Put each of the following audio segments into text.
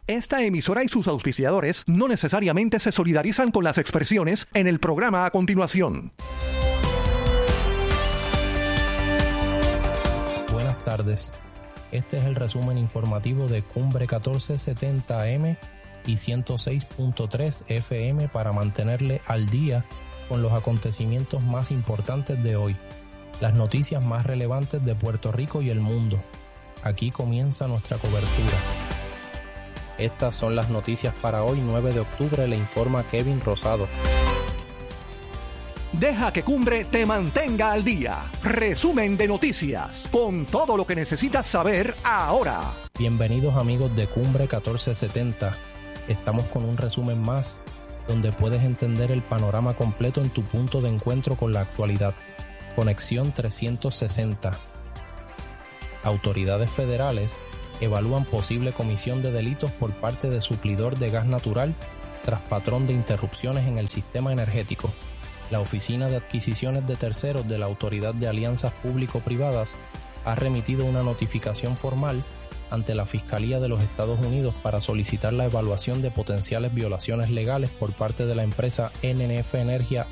Esta emisora y sus auspiciadores no necesariamente se solidarizan con las expresiones en el programa a continuación. Buenas tardes. Este es el resumen informativo de Cumbre 1470 AM y 106.3 FM para mantenerle al día con los acontecimientos más importantes de hoy, las noticias más relevantes de Puerto Rico y el mundo. Aquí comienza nuestra cobertura. Estas son las noticias para hoy, 9 de octubre, le informa Kevin Rosado. Deja que Cumbre te mantenga al día. Resumen de noticias, con todo lo que necesitas saber ahora. Bienvenidos amigos de Cumbre 1470. Estamos con un resumen más, donde puedes entender el panorama completo en tu punto de encuentro con la actualidad. Conexión 360. Autoridades federales evalúan posible comisión de delitos por parte de suplidor de gas natural tras patrón de interrupciones en el sistema energético. La Oficina de Adquisiciones de Terceros de la Autoridad de Alianzas Público-Privadas ha remitido una notificación formal ante la Fiscalía de los Estados Unidos para solicitar la evaluación de potenciales violaciones legales por parte de la empresa NNF Energia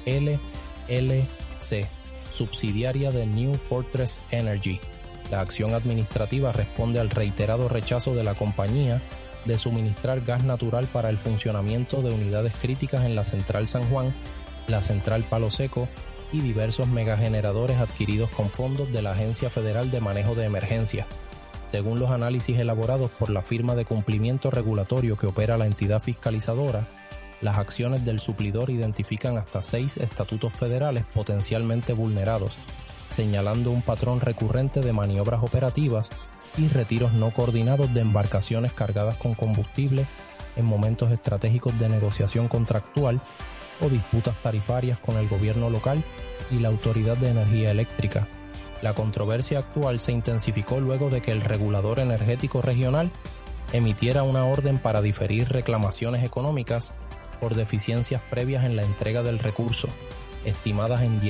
LLC, subsidiaria de New Fortress Energy. La acción administrativa responde al reiterado rechazo de la compañía de suministrar gas natural para el funcionamiento de unidades críticas en la Central San Juan, la Central Palo Seco y diversos megageneradores adquiridos con fondos de la Agencia Federal de Manejo de Emergencias. Según los análisis elaborados por la firma de cumplimiento regulatorio que opera la entidad fiscalizadora, las acciones del suplidor identifican hasta 6 estatutos federales potencialmente vulnerados, señalando un patrón recurrente de maniobras operativas y retiros no coordinados de embarcaciones cargadas con combustible en momentos estratégicos de negociación contractual o disputas tarifarias con el gobierno local y la Autoridad de Energía Eléctrica. La controversia actual se intensificó luego de que el regulador energético regional emitiera una orden para diferir reclamaciones económicas por deficiencias previas en la entrega del recurso, estimadas en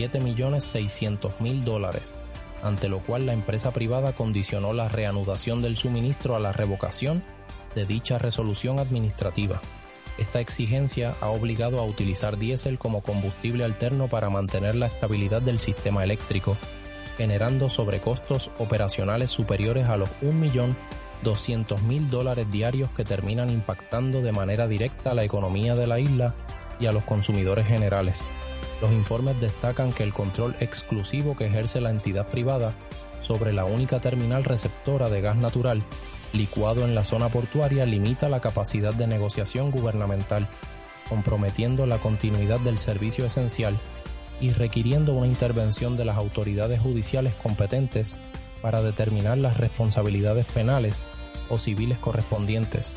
$17.600.000, ante lo cual la empresa privada condicionó la reanudación del suministro a la revocación de dicha resolución administrativa. Esta exigencia ha obligado a utilizar diésel como combustible alterno para mantener la estabilidad del sistema eléctrico, generando sobrecostos operacionales superiores a los $1.200.000 diarios que terminan impactando de manera directa a la economía de la isla y a los consumidores generales. Los informes destacan que el control exclusivo que ejerce la entidad privada sobre la única terminal receptora de gas natural licuado en la zona portuaria limita la capacidad de negociación gubernamental, comprometiendo la continuidad del servicio esencial y requiriendo una intervención de las autoridades judiciales competentes para determinar las responsabilidades penales o civiles correspondientes.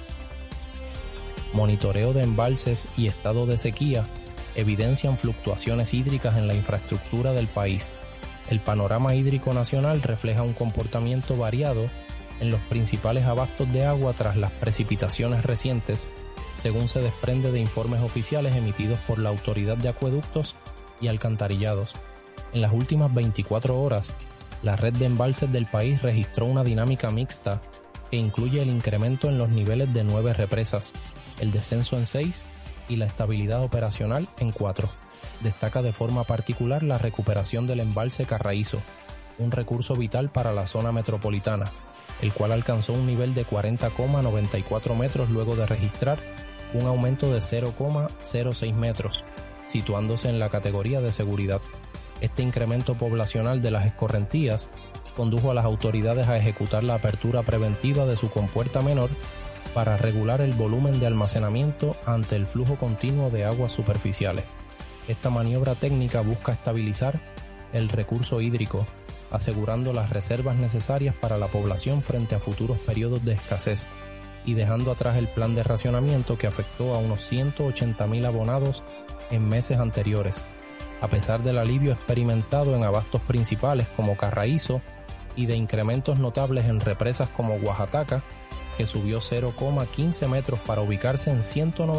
Monitoreo de embalses y estado de sequía evidencian fluctuaciones hídricas en la infraestructura del país. El panorama hídrico nacional refleja un comportamiento variado en los principales abastos de agua tras las precipitaciones recientes, según se desprende de informes oficiales emitidos por la Autoridad de Acueductos y Alcantarillados. En las últimas 24 horas, la red de embalses del país registró una dinámica mixta que incluye el incremento en los niveles de 9 represas, el descenso en 6 y la estabilidad operacional en 4. Destaca de forma particular la recuperación del embalse Carraízo, un recurso vital para la zona metropolitana, el cual alcanzó un nivel de 40,94 metros luego de registrar un aumento de 0,06 metros, situándose en la categoría de seguridad. Este incremento poblacional de las escorrentías condujo a las autoridades a ejecutar la apertura preventiva de su compuerta menor para regular el volumen de almacenamiento ante el flujo continuo de aguas superficiales. Esta maniobra técnica busca estabilizar el recurso hídrico, asegurando las reservas necesarias para la población frente a futuros periodos de escasez y dejando atrás el plan de racionamiento que afectó a unos 180,000 abonados en meses anteriores, a pesar del alivio experimentado en abastos principales como Carraízo y de incrementos notables en represas como Oaxaca, que subió 0,15 metros para ubicarse en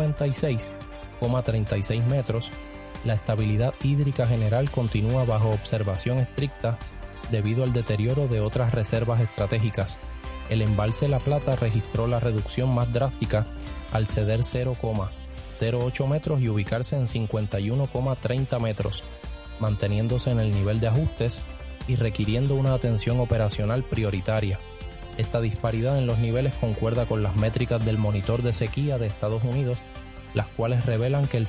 196,36 metros. La estabilidad hídrica general continúa bajo observación estricta debido al deterioro de otras reservas estratégicas, El embalse La Plata registró la reducción más drástica al ceder 0,08 metros y ubicarse en 51,30 metros, manteniéndose en el nivel de ajustes y requiriendo una atención operacional prioritaria. Esta disparidad en los niveles concuerda con las métricas del monitor de sequía de Estados Unidos, las cuales revelan que el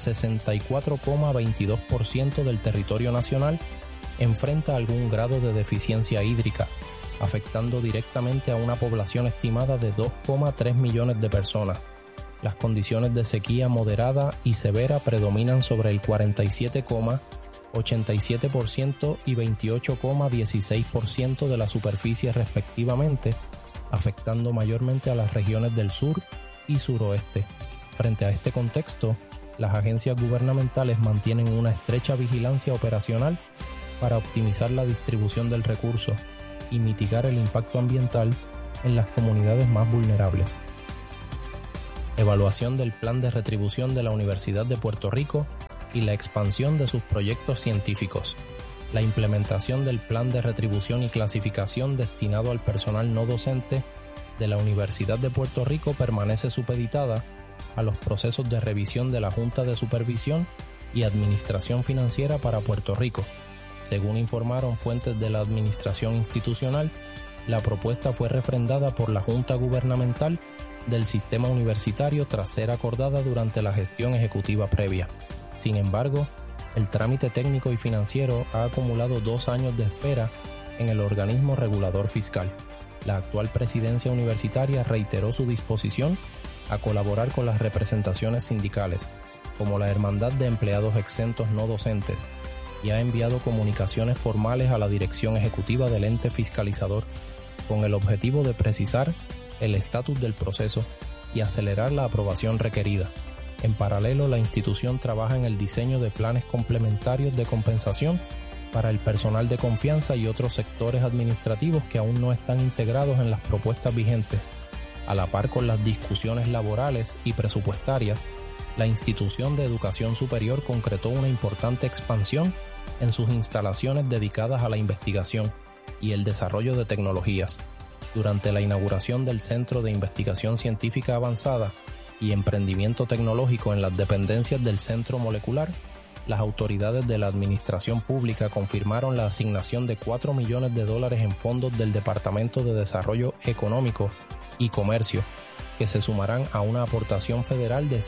64,22% del territorio nacional enfrenta algún grado de deficiencia hídrica, afectando directamente a una población estimada de 2,3 millones de personas. Las condiciones de sequía moderada y severa predominan sobre el 47,87% y 28,16% de la superficie respectivamente, afectando mayormente a las regiones del sur y suroeste. Frente a este contexto, las agencias gubernamentales mantienen una estrecha vigilancia operacional para optimizar la distribución del recurso y mitigar el impacto ambiental en las comunidades más vulnerables. Evaluación del plan de retribución de la Universidad de Puerto Rico y la expansión de sus proyectos científicos. La implementación del plan de retribución y clasificación destinado al personal no docente de la Universidad de Puerto Rico permanece supeditada a los procesos de revisión de la Junta de Supervisión y Administración Financiera para Puerto Rico. Según informaron fuentes de la administración institucional, la propuesta fue refrendada por la Junta Gubernamental del Sistema Universitario tras ser acordada durante la gestión ejecutiva previa. Sin embargo, el trámite técnico y financiero ha acumulado 2 años de espera en el organismo regulador fiscal. La actual presidencia universitaria reiteró su disposición a colaborar con las representaciones sindicales, como la Hermandad de Empleados Exentos No Docentes, y ha enviado comunicaciones formales a la dirección ejecutiva del ente fiscalizador, con el objetivo de precisar el estatus del proceso y acelerar la aprobación requerida. En paralelo, la institución trabaja en el diseño de planes complementarios de compensación para el personal de confianza y otros sectores administrativos que aún no están integrados en las propuestas vigentes. A la par con las discusiones laborales y presupuestarias, la institución de educación superior concretó una importante expansión en sus instalaciones dedicadas a la investigación y el desarrollo de tecnologías. Durante la inauguración del Centro de Investigación Científica Avanzada y Emprendimiento Tecnológico en las dependencias del Centro Molecular, las autoridades de la Administración Pública confirmaron la asignación de $4 millones en fondos del Departamento de Desarrollo Económico y Comercio, que se sumarán a una aportación federal de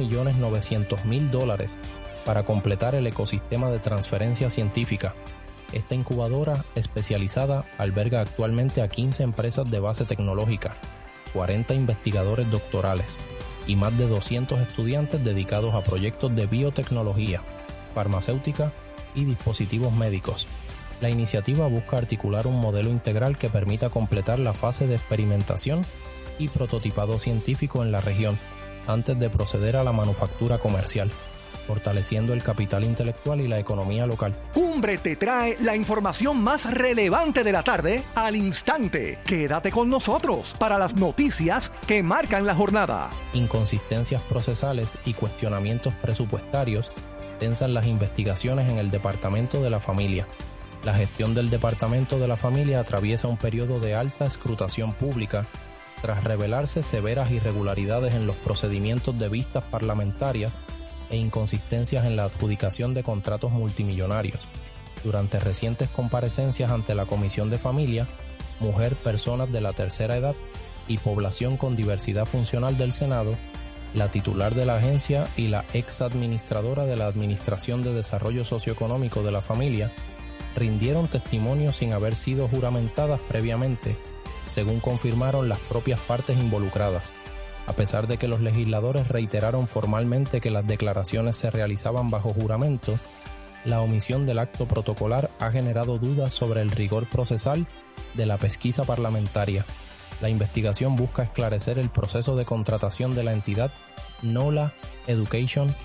$7.900.000 para completar el ecosistema de transferencia científica. Esta incubadora especializada alberga actualmente a 15 empresas de base tecnológica, 40 investigadores doctorales y más de 200 estudiantes dedicados a proyectos de biotecnología, farmacéutica y dispositivos médicos. La iniciativa busca articular un modelo integral que permita completar la fase de experimentación y prototipado científico en la región antes de proceder a la manufactura comercial, fortaleciendo el capital intelectual y la economía local. Cumbre te trae la información más relevante de la tarde al instante. Quédate con nosotros para las noticias que marcan la jornada. Inconsistencias procesales y cuestionamientos presupuestarios tensan las investigaciones en el Departamento de la Familia. La gestión del Departamento de la Familia atraviesa un periodo de alta escrutación pública tras revelarse severas irregularidades en los procedimientos de vistas parlamentarias e inconsistencias en la adjudicación de contratos multimillonarios. Durante recientes comparecencias ante la Comisión de Familia, Mujer, Personas de la Tercera Edad y Población con Diversidad Funcional del Senado, la titular de la agencia y la ex administradora de la Administración de Desarrollo Socioeconómico de la Familia rindieron testimonio sin haber sido juramentadas previamente, según confirmaron las propias partes involucradas. A pesar de que los legisladores reiteraron formalmente que las declaraciones se realizaban bajo juramento, la omisión del acto protocolar ha generado dudas sobre el rigor procesal de la pesquisa parlamentaria. La investigación busca esclarecer el proceso de contratación de la entidad NOLA Education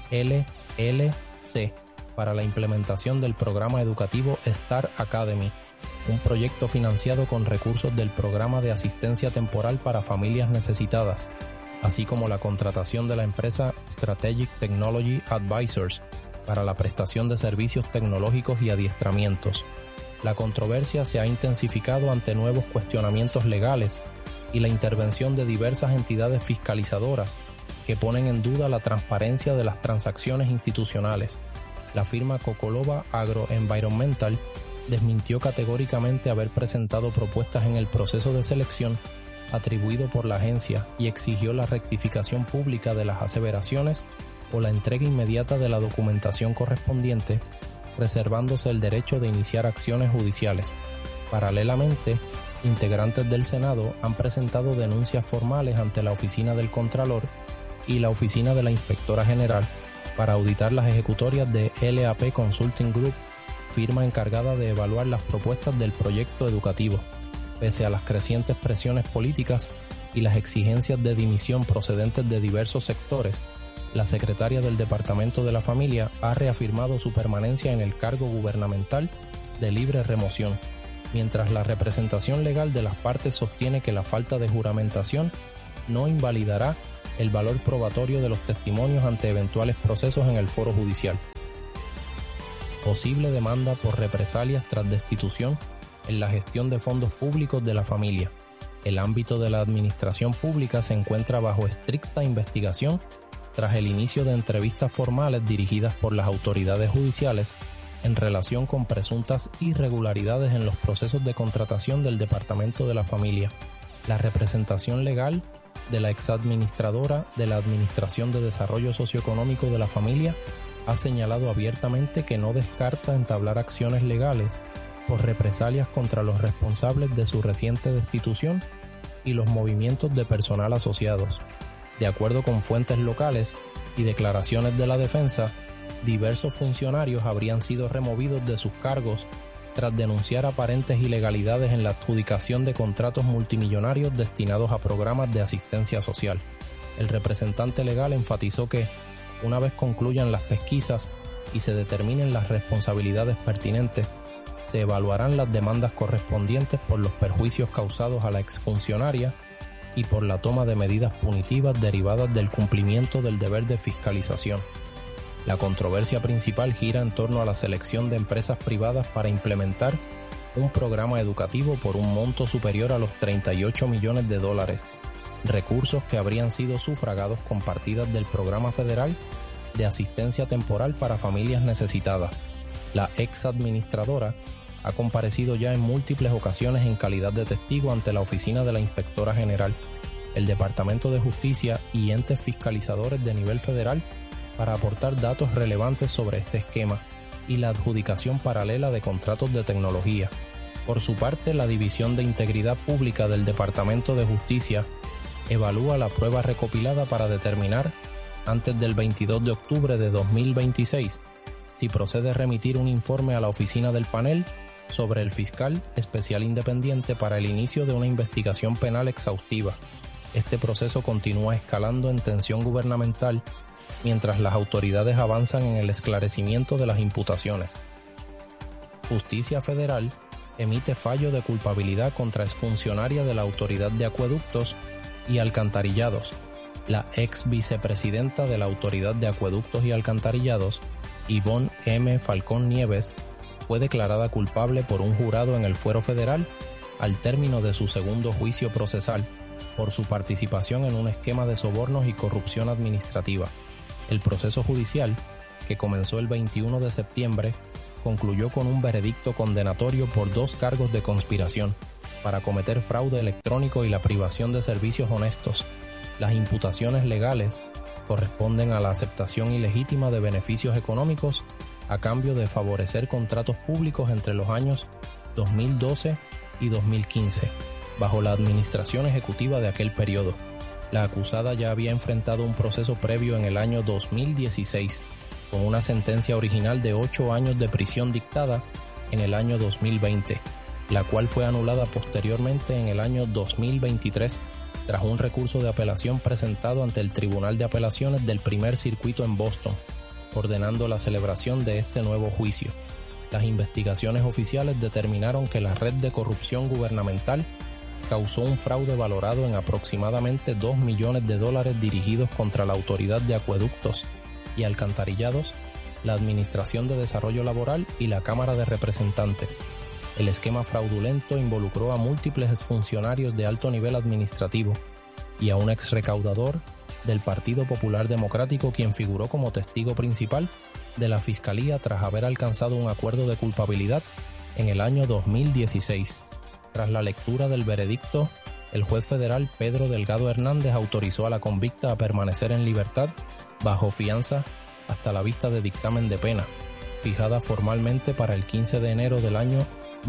LLC para la implementación del programa educativo Star Academy, un proyecto financiado con recursos del Programa de Asistencia Temporal para Familias Necesitadas, así como la contratación de la empresa Strategic Technology Advisors para la prestación de servicios tecnológicos y adiestramientos. La controversia se ha intensificado ante nuevos cuestionamientos legales y la intervención de diversas entidades fiscalizadoras que ponen en duda la transparencia de las transacciones institucionales. La firma Cocolova Agroenvironmental desmintió categóricamente haber presentado propuestas en el proceso de selección atribuido por la agencia y exigió la rectificación pública de las aseveraciones o la entrega inmediata de la documentación correspondiente, reservándose el derecho de iniciar acciones judiciales. Paralelamente, integrantes del Senado han presentado denuncias formales ante la Oficina del Contralor y la Oficina de la Inspectora General para auditar las ejecutorias de LAP Consulting Group, firma encargada de evaluar las propuestas del proyecto educativo. Pese a las crecientes presiones políticas y las exigencias de dimisión procedentes de diversos sectores, la secretaria del Departamento de la Familia ha reafirmado su permanencia en el cargo gubernamental de libre remoción, mientras la representación legal de las partes sostiene que la falta de juramentación no invalidará el valor probatorio de los testimonios ante eventuales procesos en el foro judicial. Posible demanda por represalias tras destitución en la gestión de fondos públicos de la familia. El ámbito de la administración pública se encuentra bajo estricta investigación tras el inicio de entrevistas formales dirigidas por las autoridades judiciales en relación con presuntas irregularidades en los procesos de contratación del Departamento de la Familia. La representación legal de la exadministradora de la Administración de Desarrollo Socioeconómico de la Familia ha señalado abiertamente que no descarta entablar acciones legales por represalias contra los responsables de su reciente destitución y los movimientos de personal asociados. De acuerdo con fuentes locales y declaraciones de la defensa, diversos funcionarios habrían sido removidos de sus cargos tras denunciar aparentes ilegalidades en la adjudicación de contratos multimillonarios destinados a programas de asistencia social. El representante legal enfatizó que, una vez concluyan las pesquisas y se determinen las responsabilidades pertinentes, se evaluarán las demandas correspondientes por los perjuicios causados a la exfuncionaria y por la toma de medidas punitivas derivadas del cumplimiento del deber de fiscalización. La controversia principal gira en torno a la selección de empresas privadas para implementar un programa educativo por un monto superior a los $38 millones, recursos que habrían sido sufragados con partidas del Programa Federal de Asistencia Temporal para Familias Necesitadas. La exadministradora ha comparecido ya en múltiples ocasiones en calidad de testigo ante la Oficina de la Inspectora General, el Departamento de Justicia y entes fiscalizadores de nivel federal para aportar datos relevantes sobre este esquema y la adjudicación paralela de contratos de tecnología. Por su parte, la División de Integridad Pública del Departamento de Justicia evalúa la prueba recopilada para determinar, antes del 22 de octubre de 2026, si procede remitir un informe a la oficina del panel sobre el fiscal especial independiente para el inicio de una investigación penal exhaustiva. Este proceso continúa escalando en tensión gubernamental mientras las autoridades avanzan en el esclarecimiento de las imputaciones. Justicia Federal emite fallo de culpabilidad contra exfuncionaria de la Autoridad de Acueductos y Alcantarillados. La ex vicepresidenta de la Autoridad de Acueductos y Alcantarillados, Ivonne M. Falcón Nieves, fue declarada culpable por un jurado en el fuero federal al término de su segundo juicio procesal por su participación en un esquema de sobornos y corrupción administrativa. El proceso judicial, que comenzó el 21 de septiembre, concluyó con un veredicto condenatorio por 2 cargos de conspiración para cometer fraude electrónico y la privación de servicios honestos. Las imputaciones legales corresponden a la aceptación ilegítima de beneficios económicos a cambio de favorecer contratos públicos entre los años 2012 y 2015, bajo la administración ejecutiva de aquel periodo. La acusada ya había enfrentado un proceso previo en el año 2016, con una sentencia original de 8 años de prisión dictada en el año 2020, la cual fue anulada posteriormente en el año 2023 tras un recurso de apelación presentado ante el Tribunal de Apelaciones del Primer Circuito en Boston, ordenando la celebración de este nuevo juicio. Las investigaciones oficiales determinaron que la red de corrupción gubernamental causó un fraude valorado en aproximadamente $2 millones dirigidos contra la Autoridad de Acueductos y Alcantarillados, la Administración de Desarrollo Laboral y la Cámara de Representantes. El esquema fraudulento involucró a múltiples exfuncionarios de alto nivel administrativo y a un ex recaudador del Partido Popular Democrático, quien figuró como testigo principal de la Fiscalía tras haber alcanzado un acuerdo de culpabilidad en el año 2016. Tras la lectura del veredicto, el juez federal Pedro Delgado Hernández autorizó a la convicta a permanecer en libertad bajo fianza hasta la vista de dictamen de pena, fijada formalmente para el 15 de enero del año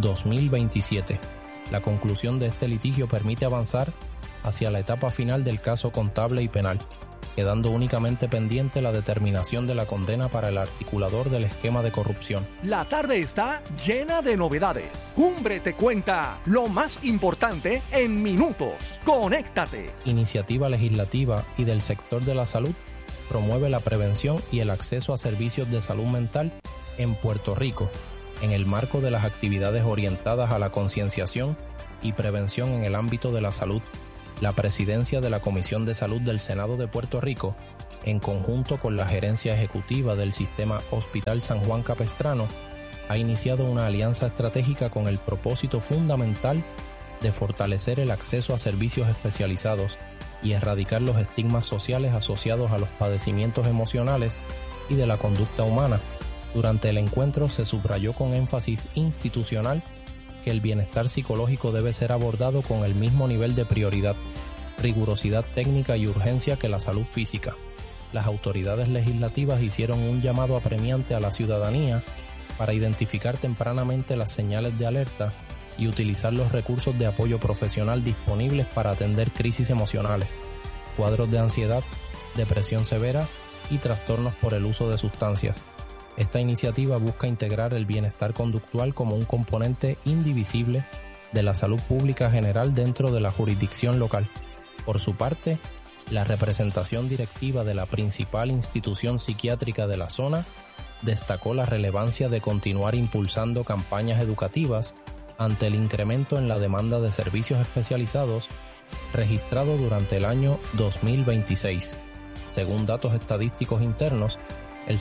2027. La conclusión de este litigio permite avanzar hacia la etapa final del caso contable y penal, quedando únicamente pendiente la determinación de la condena para el articulador del esquema de corrupción. La tarde está llena de novedades. Cumbre te cuenta lo más importante en minutos. ¡Conéctate! Iniciativa legislativa y del sector de la salud promueve la prevención y el acceso a servicios de salud mental en Puerto Rico, en el marco de las actividades orientadas a la concienciación y prevención en el ámbito de la salud. La presidencia de la Comisión de Salud del Senado de Puerto Rico, en conjunto con la gerencia ejecutiva del Sistema Hospital San Juan Capistrano, ha iniciado una alianza estratégica con el propósito fundamental de fortalecer el acceso a servicios especializados y erradicar los estigmas sociales asociados a los padecimientos emocionales y de la conducta humana. Durante el encuentro se subrayó con énfasis institucional que el bienestar psicológico debe ser abordado con el mismo nivel de prioridad, rigurosidad técnica y urgencia que la salud física. Las autoridades legislativas hicieron un llamado apremiante a la ciudadanía para identificar tempranamente las señales de alerta y utilizar los recursos de apoyo profesional disponibles para atender crisis emocionales, cuadros de ansiedad, depresión severa y trastornos por el uso de sustancias. Esta iniciativa busca integrar el bienestar conductual como un componente indivisible de la salud pública general dentro de la jurisdicción local. Por su parte, la representación directiva de la principal institución psiquiátrica de la zona destacó la relevancia de continuar impulsando campañas educativas ante el incremento en la demanda de servicios especializados registrado durante el año 2026. Según datos estadísticos internos, el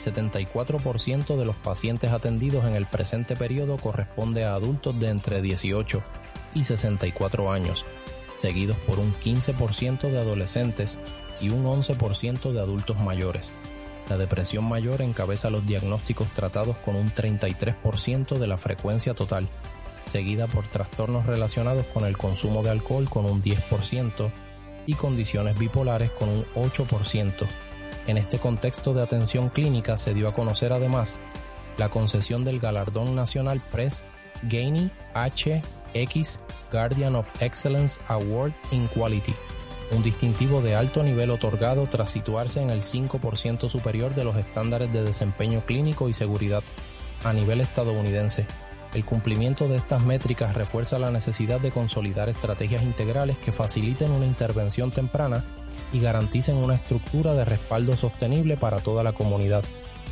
74% de los pacientes atendidos en el presente periodo corresponde a adultos de entre 18 y 64 años, seguidos por un 15% de adolescentes y un 11% de adultos mayores. La depresión mayor encabeza los diagnósticos tratados con un 33% de la frecuencia total, seguida por trastornos relacionados con el consumo de alcohol con un 10% y condiciones bipolares con un 8%. En este contexto de atención clínica se dio a conocer además la concesión del galardón nacional Press Ganey HX Guardian of Excellence Award in Quality, un distintivo de alto nivel otorgado tras situarse en el 5% superior de los estándares de desempeño clínico y seguridad a nivel estadounidense. El cumplimiento de estas métricas refuerza la necesidad de consolidar estrategias integrales que faciliten una intervención temprana y garanticen una estructura de respaldo sostenible para toda la comunidad.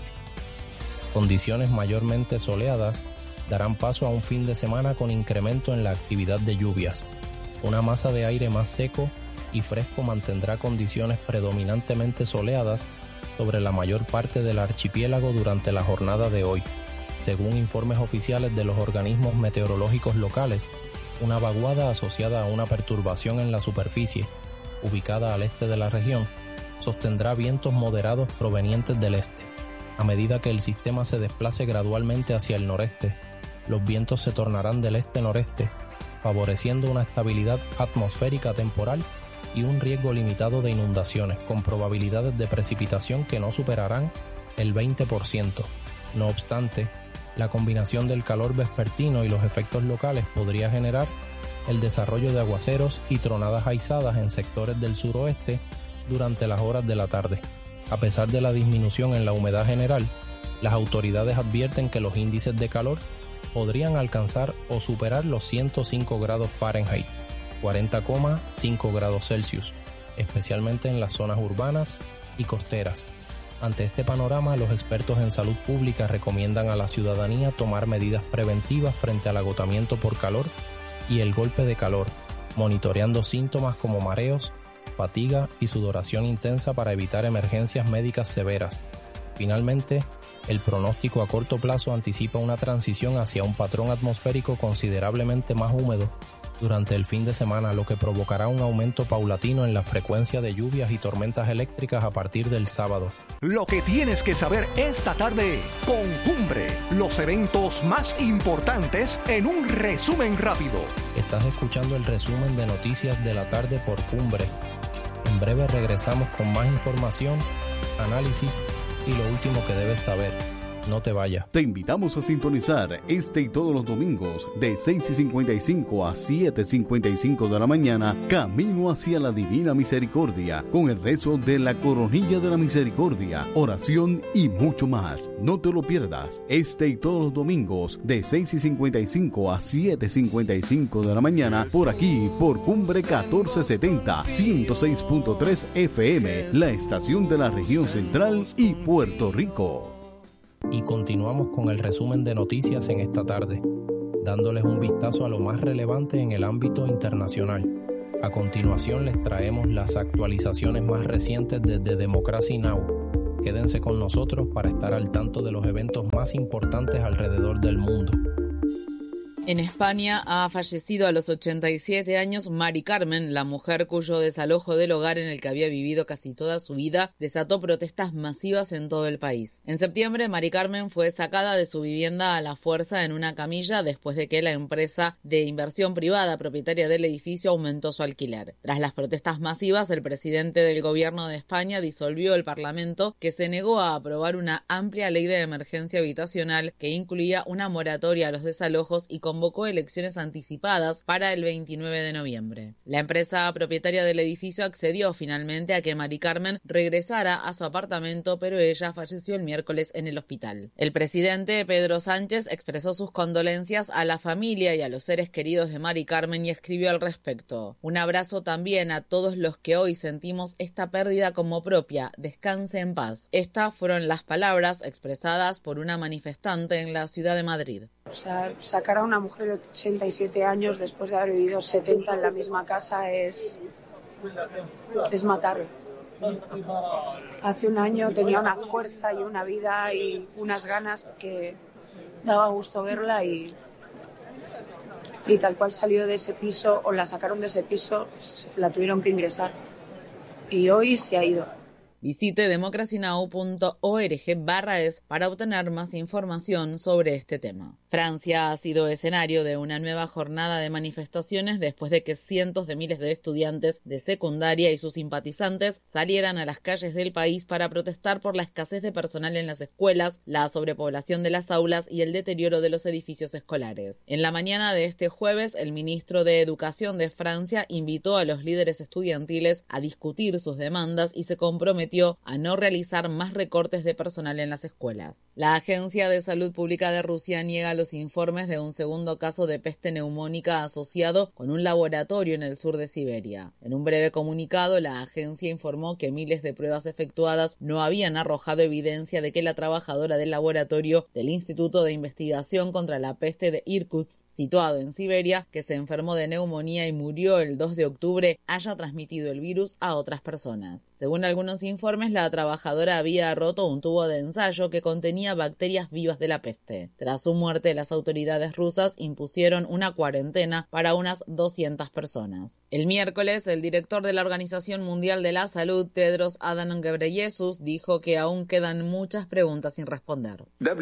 Condiciones mayormente soleadas darán paso a un fin de semana con incremento en la actividad de lluvias. Una masa de aire más seco y fresco mantendrá condiciones predominantemente soleadas sobre la mayor parte del archipiélago durante la jornada de hoy. Según informes oficiales de los organismos meteorológicos locales, una vaguada asociada a una perturbación en la superficie, ubicada al este de la región, sostendrá vientos moderados provenientes del este. A medida que el sistema se desplace gradualmente hacia el noreste, los vientos se tornarán del este-noreste, favoreciendo una estabilidad atmosférica temporal y un riesgo limitado de inundaciones, con probabilidades de precipitación que no superarán el 20%. No obstante, la combinación del calor vespertino y los efectos locales podría generar el desarrollo de aguaceros y tronadas aisladas en sectores del suroeste durante las horas de la tarde. A pesar de la disminución en la humedad general, las autoridades advierten que los índices de calor podrían alcanzar o superar los 105 grados Fahrenheit, 40,5 grados Celsius, especialmente en las zonas urbanas y costeras. Ante este panorama, los expertos en salud pública recomiendan a la ciudadanía tomar medidas preventivas frente al agotamiento por calor y el golpe de calor, monitoreando síntomas como mareos, fatiga y sudoración intensa para evitar emergencias médicas severas. Finalmente, El pronóstico a corto plazo anticipa una transición hacia un patrón atmosférico considerablemente más húmedo durante el fin de semana, lo que provocará un aumento paulatino en la frecuencia de lluvias y tormentas eléctricas a partir del sábado. Lo que tienes que saber esta tarde con Cumbre, los eventos más importantes en un resumen rápido. Estás escuchando el resumen de noticias de la tarde por Cumbre. En breve regresamos con más información, análisis y lo último que debes saber. No te vayas. Te invitamos a sintonizar este y todos los domingos de 6:55 a 7:55 de la mañana, Camino hacia la Divina Misericordia, con el rezo de la Coronilla de la Misericordia, oración y mucho más. No te lo pierdas, este y todos los domingos de 6:55 a 7:55 de la mañana, por aquí, por Cumbre 1470, 106.3 FM, la estación de la región central y Puerto Rico. Y continuamos con el resumen de noticias en esta tarde, dándoles un vistazo a lo más relevante en el ámbito internacional. A continuación les traemos las actualizaciones más recientes desde Democracy Now! Quédense con nosotros para estar al tanto de los eventos más importantes alrededor del mundo. En España ha fallecido a los 87 años Mari Carmen, la mujer cuyo desalojo del hogar en el que había vivido casi toda su vida desató protestas masivas en todo el país. En septiembre, Mari Carmen fue sacada de su vivienda a la fuerza en una camilla después de que la empresa de inversión privada propietaria del edificio aumentó su alquiler. Tras las protestas masivas, el presidente del gobierno de España disolvió el Parlamento, que se negó a aprobar una amplia ley de emergencia habitacional que incluía una moratoria a los desalojos y convocó elecciones anticipadas para el 29 de noviembre. La empresa propietaria del edificio accedió finalmente a que Mari Carmen regresara a su apartamento, pero ella falleció el miércoles en el hospital. El presidente Pedro Sánchez expresó sus condolencias a la familia y a los seres queridos de Mari Carmen y escribió al respecto: un abrazo también a todos los que hoy sentimos esta pérdida como propia. Descanse en paz. Estas fueron las palabras expresadas por una manifestante en la ciudad de Madrid. O sea, sacar a una mujer de 87 años después de haber vivido 70 en la misma casa es matarla. Hace un año tenía una fuerza y una vida y unas ganas que daba gusto verla y tal cual salió de ese piso o la sacaron de ese piso, la tuvieron que ingresar y hoy se ha ido. Visite democracynow.org/es para obtener más información sobre este tema. Francia ha sido escenario de una nueva jornada de manifestaciones después de que cientos de miles de estudiantes de secundaria y sus simpatizantes salieran a las calles del país para protestar por la escasez de personal en las escuelas, la sobrepoblación de las aulas y el deterioro de los edificios escolares. En la mañana de este jueves, el ministro de Educación de Francia invitó a los líderes estudiantiles a discutir sus demandas y se comprometió a no realizar más recortes de personal en las escuelas. La Agencia de Salud Pública de Rusia niega los informes de un segundo caso de peste neumónica asociado con un laboratorio en el sur de Siberia. En un breve comunicado, la agencia informó que miles de pruebas efectuadas no habían arrojado evidencia de que la trabajadora del laboratorio del Instituto de Investigación contra la Peste de Irkutsk, situado en Siberia, que se enfermó de neumonía y murió el 2 de octubre, haya transmitido el virus a otras personas. Según algunos informes, la trabajadora había roto un tubo de ensayo que contenía bacterias vivas de la peste. Tras su muerte, las autoridades rusas impusieron una cuarentena para unas 200 personas. El miércoles, el director de la Organización Mundial de la Salud, Tedros Adhanom Ghebreyesus, dijo que aún quedan muchas preguntas sin responder.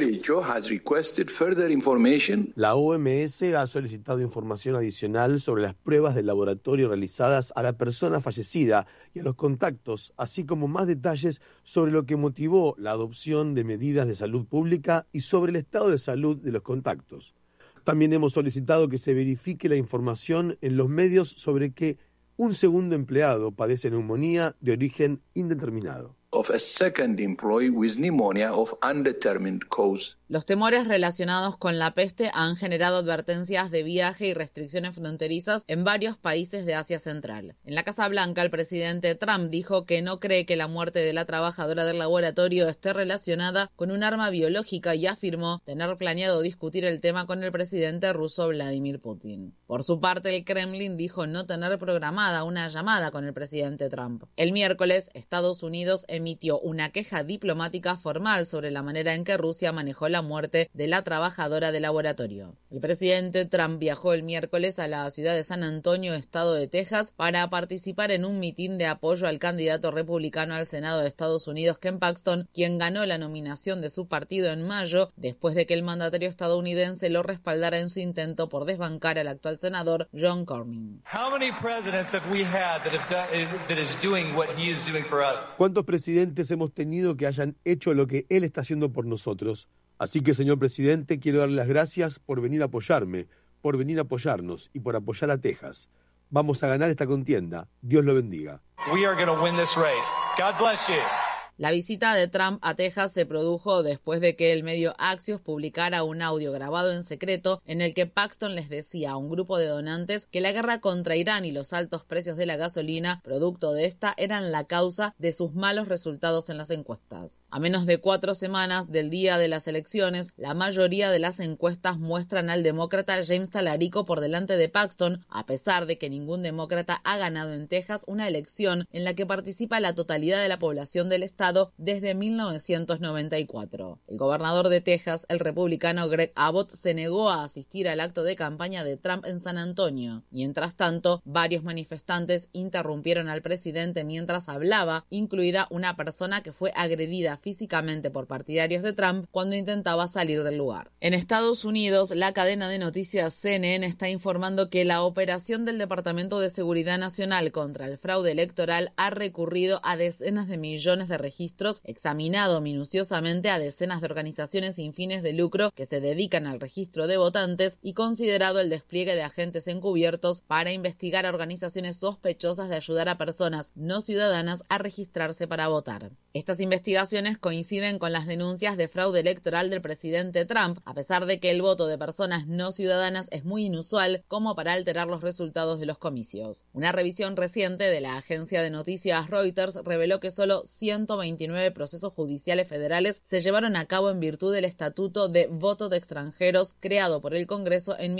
La OMS ha solicitado información adicional sobre las pruebas del laboratorio realizadas a la persona fallecida y a los contactos, así como más detalles sobre lo que motivó la adopción de medidas de salud pública y sobre el estado de salud de los contactos. También hemos solicitado que se verifique la información en los medios sobre que un segundo empleado padece neumonía de origen indeterminado. Los temores relacionados con la peste han generado advertencias de viaje y restricciones fronterizas en varios países de Asia Central. En la Casa Blanca, el presidente Trump dijo que no cree que la muerte de la trabajadora del laboratorio esté relacionada con un arma biológica y afirmó tener planeado discutir el tema con el presidente ruso Vladimir Putin. Por su parte, el Kremlin dijo no tener programada una llamada con el presidente Trump. El miércoles, Estados Unidos emitió una queja diplomática formal sobre la manera en que Rusia manejó la muerte de la trabajadora de laboratorio. El presidente Trump viajó el miércoles a la ciudad de San Antonio, estado de Texas, para participar en un mitin de apoyo al candidato republicano al Senado de Estados Unidos, Ken Paxton, quien ganó la nominación de su partido en mayo, después de que el mandatario estadounidense lo respaldara en su intento por desbancar al actual senador John Cornyn. ¿Cuántos presidentes hemos tenido que hayan hecho lo que él está haciendo por nosotros? Así que, señor presidente, quiero darle las gracias por venir a apoyarme, por venir a apoyarnos y por apoyar a Texas. Vamos a ganar esta contienda. Dios lo bendiga. We are going to win this race. God bless you. La visita de Trump a Texas se produjo después de que el medio Axios publicara un audio grabado en secreto en el que Paxton les decía a un grupo de donantes que la guerra contra Irán y los altos precios de la gasolina, producto de esta, eran la causa de sus malos resultados en las encuestas. A menos de 4 semanas del día de las elecciones, la mayoría de las encuestas muestran al demócrata James Talarico por delante de Paxton, a pesar de que ningún demócrata ha ganado en Texas una elección en la que participa la totalidad de la población del estado desde 1994. El gobernador de Texas, el republicano Greg Abbott, se negó a asistir al acto de campaña de Trump en San Antonio. Mientras tanto, varios manifestantes interrumpieron al presidente mientras hablaba, incluida una persona que fue agredida físicamente por partidarios de Trump cuando intentaba salir del lugar. En Estados Unidos, la cadena de noticias CNN está informando que la operación del Departamento de Seguridad Nacional contra el fraude electoral ha recurrido a decenas de millones de registros, examinado minuciosamente a decenas de organizaciones sin fines de lucro que se dedican al registro de votantes y considerado el despliegue de agentes encubiertos para investigar a organizaciones sospechosas de ayudar a personas no ciudadanas a registrarse para votar. Estas investigaciones coinciden con las denuncias de fraude electoral del presidente Trump, a pesar de que el voto de personas no ciudadanas es muy inusual como para alterar los resultados de los comicios. Una revisión reciente de la agencia de noticias Reuters reveló que solo 129 procesos judiciales federales se llevaron a cabo en virtud del Estatuto de Voto de Extranjeros creado por el Congreso en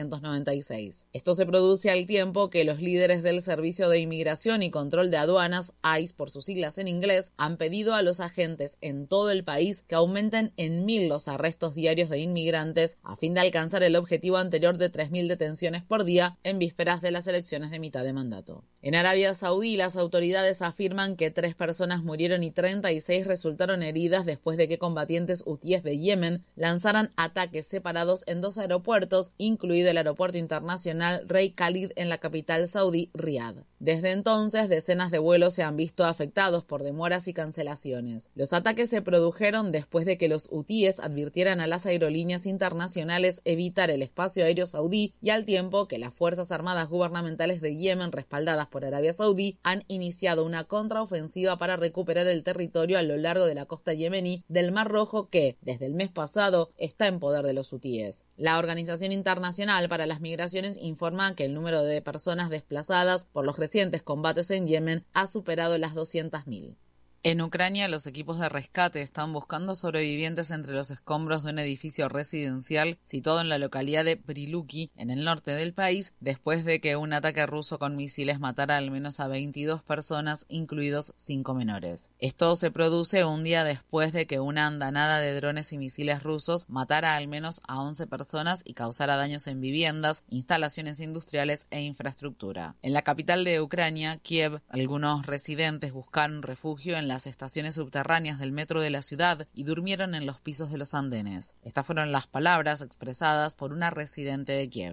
1996. Esto se produce al tiempo que los líderes del Servicio de Inmigración y Control de Aduanas, ICE por sus siglas en inglés, han pedido a los agentes en todo el país que aumenten en 1.000 los arrestos diarios de inmigrantes a fin de alcanzar el objetivo anterior de 3.000 detenciones por día en vísperas de las elecciones de mitad de mandato. En Arabia Saudí, las autoridades afirman que 3 personas murieron y 36 resultaron heridas después de que combatientes hutíes de Yemen lanzaran ataques separados en 2 aeropuertos, incluido el aeropuerto internacional Rey Khalid en la capital saudí, Riad. Desde entonces, decenas de vuelos se han visto afectados por demoras y cancelaciones. Los ataques se produjeron después de que los hutíes advirtieran a las aerolíneas internacionales evitar el espacio aéreo saudí y al tiempo que las Fuerzas Armadas Gubernamentales de Yemen, respaldadas por Arabia Saudí, han iniciado una contraofensiva para recuperar el territorio a lo largo de la costa yemení del Mar Rojo que, desde el mes pasado, está en poder de los hutíes. La Organización Internacional para las Migraciones informa que el número de personas desplazadas por los recientes combates en Yemen ha superado las 200.000. En Ucrania, los equipos de rescate están buscando sobrevivientes entre los escombros de un edificio residencial situado en la localidad de Priluki, en el norte del país, después de que un ataque ruso con misiles matara al menos a 22 personas, incluidos 5 menores. Esto se produce un día después de que una andanada de drones y misiles rusos matara al menos a 11 personas y causara daños en viviendas, instalaciones industriales e infraestructura. En la capital de Ucrania, Kiev, algunos residentes buscaron refugio en las estaciones subterráneas del metro de la ciudad y durmieron en los pisos de los andenes. Estas fueron las palabras expresadas por una residente de Kiev.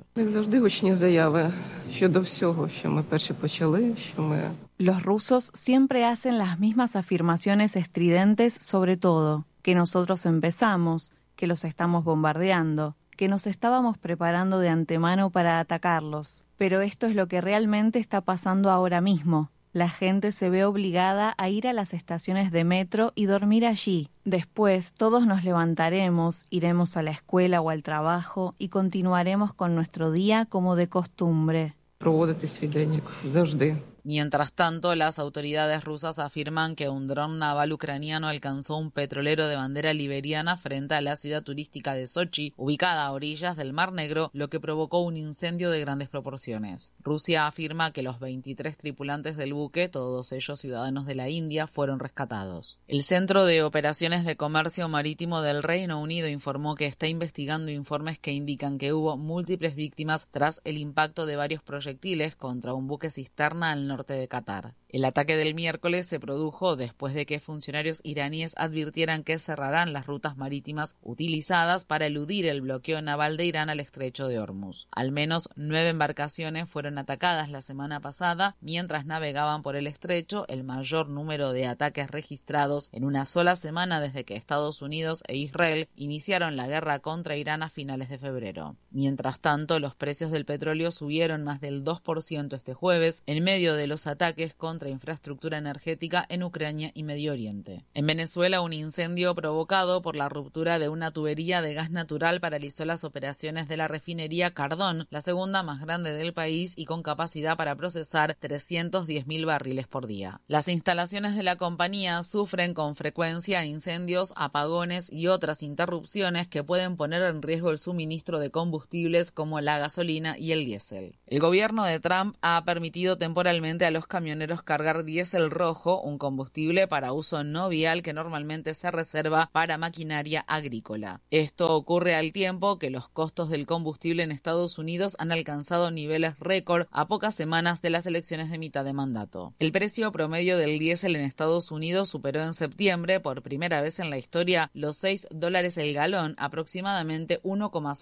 Los rusos siempre hacen las mismas afirmaciones estridentes sobre todo, que nosotros empezamos, que los estamos bombardeando, que nos estábamos preparando de antemano para atacarlos. Pero esto es lo que realmente está pasando ahora mismo. La gente se ve obligada a ir a las estaciones de metro y dormir allí. Después todos nos levantaremos, iremos a la escuela o al trabajo y continuaremos con nuestro día como de costumbre. Mientras tanto, las autoridades rusas afirman que un dron naval ucraniano alcanzó un petrolero de bandera liberiana frente a la ciudad turística de Sochi, ubicada a orillas del Mar Negro, lo que provocó un incendio de grandes proporciones. Rusia afirma que los 23 tripulantes del buque, todos ellos ciudadanos de la India, fueron rescatados. El Centro de Operaciones de Comercio Marítimo del Reino Unido informó que está investigando informes que indican que hubo múltiples víctimas tras el impacto de varios proyectiles contra un buque cisterna al norte de Qatar. El ataque del miércoles se produjo después de que funcionarios iraníes advirtieran que cerrarán las rutas marítimas utilizadas para eludir el bloqueo naval de Irán al estrecho de Hormuz. Al menos 9 embarcaciones fueron atacadas la semana pasada mientras navegaban por el estrecho, el mayor número de ataques registrados en una sola semana desde que Estados Unidos e Israel iniciaron la guerra contra Irán a finales de febrero. Mientras tanto, los precios del petróleo subieron más del 2% este jueves en medio de los ataques contra infraestructura energética en Ucrania y Medio Oriente. En Venezuela, un incendio provocado por la ruptura de una tubería de gas natural paralizó las operaciones de la refinería Cardón, la segunda más grande del país y con capacidad para procesar 310.000 barriles por día. Las instalaciones de la compañía sufren con frecuencia incendios, apagones y otras interrupciones que pueden poner en riesgo el suministro de combustibles como la gasolina y el diésel. El gobierno de Trump ha permitido temporalmente a los camioneros cargar diésel rojo, un combustible para uso no vial que normalmente se reserva para maquinaria agrícola. Esto ocurre al tiempo que los costos del combustible en Estados Unidos han alcanzado niveles récord a pocas semanas de las elecciones de mitad de mandato. El precio promedio del diésel en Estados Unidos superó en septiembre por primera vez en la historia los $6 el galón, aproximadamente 1,6